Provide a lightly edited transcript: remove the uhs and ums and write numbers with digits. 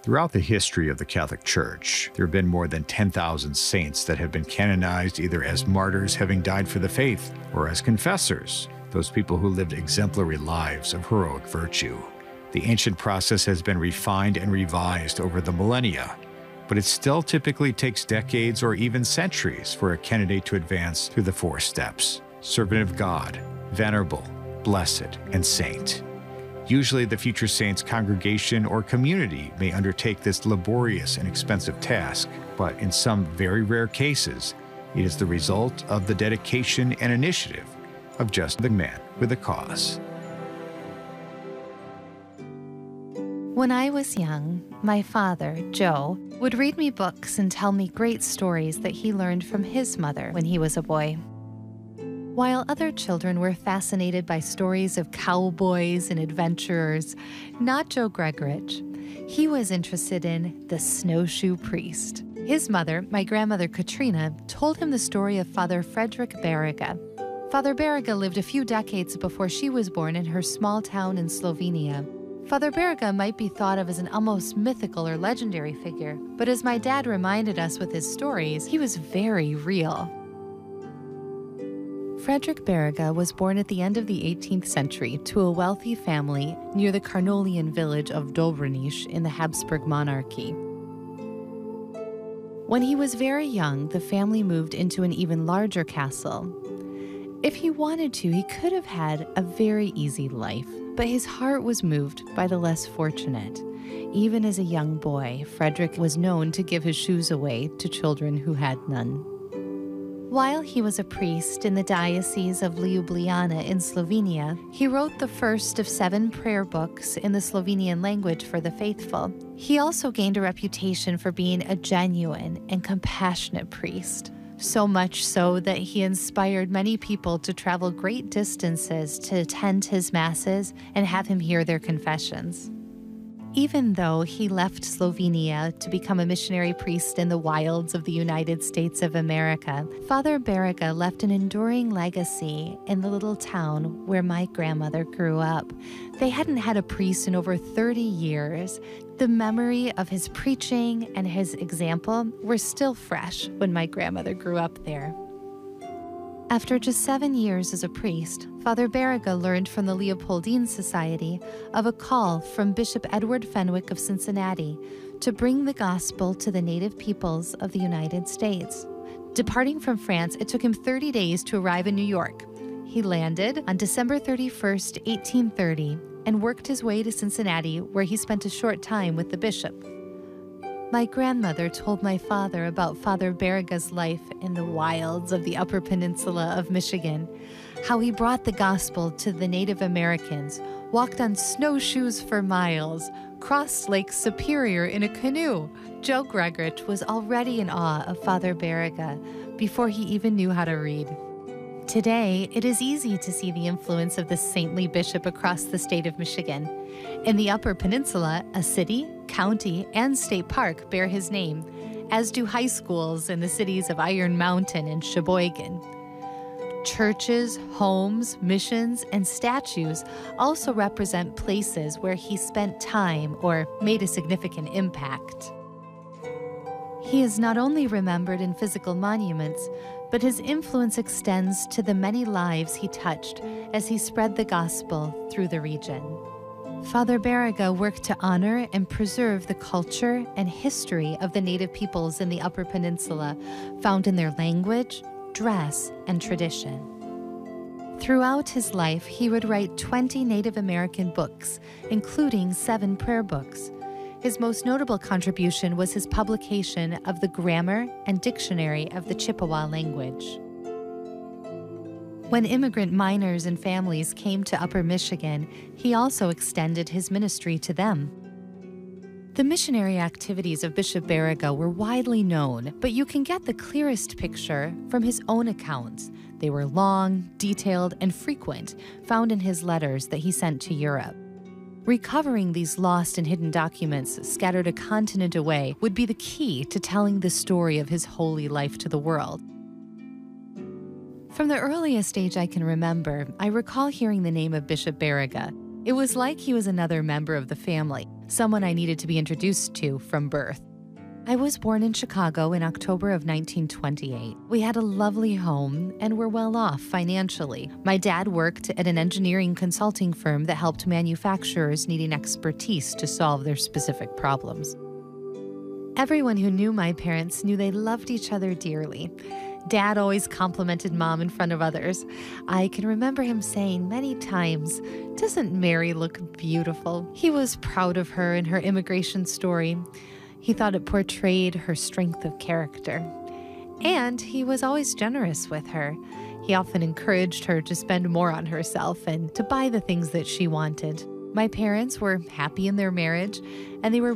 Throughout the history of the Catholic Church, there have been more than 10,000 saints that have been canonized either as martyrs having died for the faith or as confessors, those people who lived exemplary lives of heroic virtue. The ancient process has been refined and revised over the millennia, but it still typically takes decades or even centuries for a candidate to advance through the 4 steps: servant of God, venerable, blessed, and saint. Usually the future saint's congregation or community may undertake this laborious and expensive task, but in some very rare cases, it is the result of the dedication and initiative of just the man with a cause. When I was young, my father, Joe, would read me books and tell me great stories that he learned from his mother when he was a boy. While other children were fascinated by stories of cowboys and adventurers, not Joe Gregorich. He was interested in the snowshoe priest. His mother, my grandmother Katrina, told him the story of Father Frederick Bariga. Father Bariga lived a few decades before she was born in her small town in Slovenia. Father Bariga might be thought of as an almost mythical or legendary figure, but as my dad reminded us with his stories, he was very real. Frederick Bariga was born at the end of the 18th century to a wealthy family near the Carnolian village of Dobraniš in the Habsburg monarchy. When he was very young, the family moved into an even larger castle. If he wanted to, he could have had a very easy life, but his heart was moved by the less fortunate. Even as a young boy, Frederick was known to give his shoes away to children who had none. While he was a priest in the Diocese of Ljubljana in Slovenia, he wrote the first of 7 prayer books in the Slovenian language for the faithful. He also gained a reputation for being a genuine and compassionate priest, so much so that he inspired many people to travel great distances to attend his masses and have him hear their confessions. Even though he left Slovenia to become a missionary priest in the wilds of the United States of America, Father Bariga left an enduring legacy in the little town where my grandmother grew up. They hadn't had a priest in over 30 years. The memory of his preaching and his example were still fresh when my grandmother grew up there. After just 7 years as a priest, Father Bariga learned from the Leopoldine Society of a call from Bishop Edward Fenwick of Cincinnati to bring the gospel to the native peoples of the United States. Departing from France, it took him 30 days to arrive in New York. He landed on December 31st, 1830, and worked his way to Cincinnati, where he spent a short time with the bishop. My grandmother told my father about Father Bariga's life in the wilds of the Upper Peninsula of Michigan, how he brought the gospel to the Native Americans, walked on snowshoes for miles, crossed Lake Superior in a canoe. Joe Gregorich was already in awe of Father Bariga before he even knew how to read. Today, it is easy to see the influence of this saintly bishop across the state of Michigan. In the Upper Peninsula, a city, county, and state park bear his name, as do high schools in the cities of Iron Mountain and Sheboygan. Churches, homes, missions, and statues also represent places where he spent time or made a significant impact. He is not only remembered in physical monuments, but his influence extends to the many lives he touched as he spread the gospel through the region. Father Bariga worked to honor and preserve the culture and history of the native peoples in the Upper Peninsula, found in their language, dress, and tradition. Throughout his life, he would write 20 Native American books, including 7 prayer books. His most notable contribution was his publication of the Grammar and Dictionary of the Chippewa language. When immigrant miners and families came to Upper Michigan, he also extended his ministry to them. The missionary activities of Bishop Bariga were widely known, but you can get the clearest picture from his own accounts. They were long, detailed, and frequent, found in his letters that he sent to Europe. Recovering these lost and hidden documents scattered a continent away would be the key to telling the story of his holy life to the world. From the earliest age I can remember, I recall hearing the name of Bishop Bariga. It was like he was another member of the family. someone I needed to be introduced to from birth. I was born in Chicago in October of 1928. We had a lovely home and were well off financially. My dad worked at an engineering consulting firm that helped manufacturers needing expertise to solve their specific problems. Everyone who knew my parents knew they loved each other dearly. Dad always complimented Mom in front of others. I can remember him saying many times, "Doesn't Mary look beautiful?" He was proud of her and her immigration story. He thought it portrayed her strength of character. And he was always generous with her. He often encouraged her to spend more on herself and to buy the things that she wanted. My parents were happy in their marriage, and they were